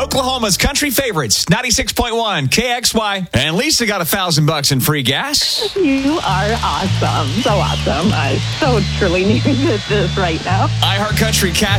Oklahoma's country favorites, 96.1 KXY. And Lisa got $1,000 in free gas. You are awesome. So awesome. I so truly need this right now. iHeart Country Cash